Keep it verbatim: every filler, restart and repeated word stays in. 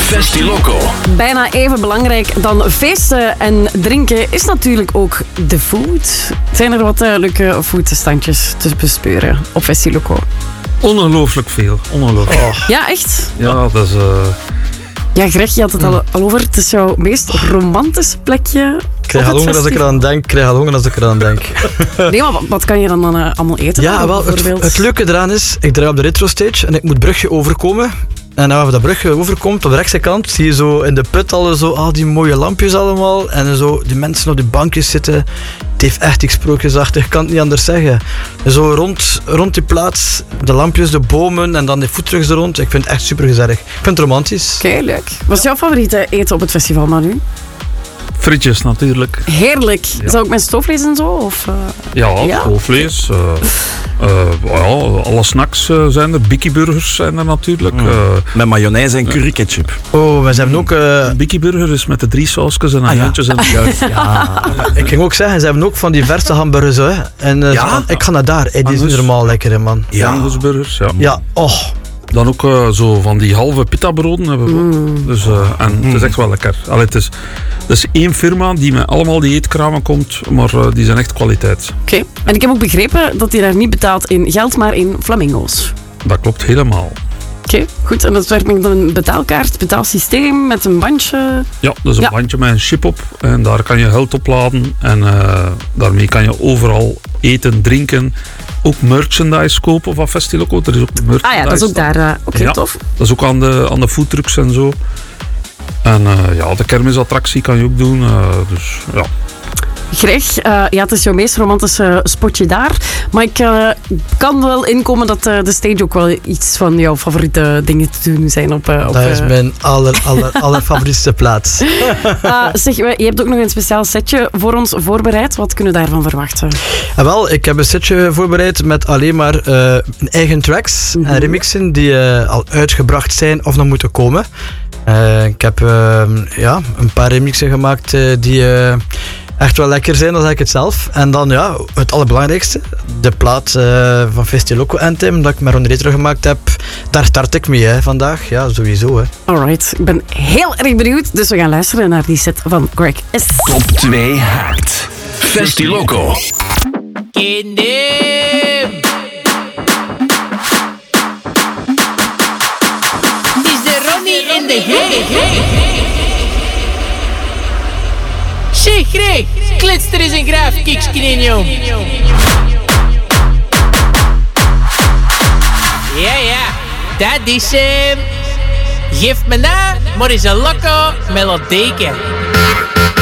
Festiloco. Bijna even belangrijk dan feesten en drinken is natuurlijk ook de food. Zijn er wat uh, leuke foodstandjes te bespeuren op Festiloco? Ongelooflijk veel. Ongelooflijk. Oh. Ja, echt? Ja, dat is... Uh... Ja, Greg, je had het al, al over. Het is jouw meest romantische plekje. Ik krijg al honger als ik eraan denk. Ik krijg al honger als ik eraan denk. Nee, maar wat, wat kan je dan, dan uh, allemaal eten? Ja, dan, wel, het, het leuke eraan is, ik draai op de retro stage en ik moet Brugge overkomen. En als je dat brugje overkomt, op de rechtse kant, zie je zo in de put al, zo, al die mooie lampjes allemaal. En zo die mensen op die bankjes zitten. Het heeft echt iets sprookjesachtig, ik kan het niet anders zeggen. Zo rond, rond die plaats, de lampjes, de bomen en dan die voetrugs er rond. Ik vind het echt super gezellig. Ik vind het romantisch. Oké, okay, leuk. Wat is jouw favoriete eten op het festival, Manu? Frietjes natuurlijk. Heerlijk. Ja. Is dat ook met stoofvlees en zo? Of, uh... Ja, ja, stoofvlees. Uh, uh, ja, alle snacks uh, zijn er. Bikkieburgers zijn er natuurlijk. Mm. Uh, met mayonaise en curry ketchup. Oh, we hebben ook... Uh... Bikkieburger is met de drie sausjes en agentjes ah, ja. en ja. ja. Ik ging ook zeggen, ze hebben ook van die verse hamburgers. Hè. En, uh, ja? Ik ga naar daar. Hey, die zijn normaal lekker, hè, man. Ja. Angusburgers, ja. Ja, oh. Dan ook uh, zo van die halve pita-broden hebben we mm. dus, uh, en mm. het is echt wel lekker. Allee, het is, het is één firma die met allemaal die eetkramen komt, maar uh, die zijn echt kwaliteit. Oké, okay. En ik heb ook begrepen dat hij daar niet betaalt in geld, maar in flamingo's. Dat klopt helemaal. Oké, okay, goed. En dat werkt met een betaalkaart, betaalsysteem met een bandje? Ja, dat is een ja. bandje met een chip op en daar kan je geld opladen en uh, daarmee kan je overal eten, drinken. Ook merchandise kopen van Festiloco. Er is ook merchandise. Ah ja, dat is ook daar. Uh, Oké, okay, ja, tof. Dat is ook aan de, aan de foodtrucks en zo. En uh, ja, de kermisattractie kan je ook doen. Uh, dus ja. Greg, uh, ja, het is jouw meest romantische spotje daar. Maar ik uh, kan wel inkomen dat uh, de stage ook wel iets van jouw favoriete dingen te doen zijn. Op, uh, op, dat is mijn aller, aller, aller favoriete plaats. Uh, zeg, je hebt ook nog een speciaal setje voor ons voorbereid. Wat kunnen we daarvan verwachten? Uh, wel, ik heb een setje voorbereid met alleen maar uh, eigen tracks mm-hmm. en remixen die uh, al uitgebracht zijn of nog moeten komen. Uh, ik heb uh, ja, een paar remixen gemaakt uh, die... Uh, echt wel lekker zijn, dan zeg ik het zelf. En dan ja, het allerbelangrijkste, de plaat uh, van Festiloco Anthem dat ik met Ron Retro gemaakt heb, daar start ik mee hè, vandaag. Ja, sowieso. Hè. Alright, ik ben heel erg benieuwd, dus we gaan luisteren naar die set van Greg S. Top twee Hacked. Festiloco. In them. Is the Ronnie in the head? Zeg Greg, klets er eens een graaf kiksje in, jong. Ja, ja, dat is hem. Geef me na, maar eens een loco melodieke.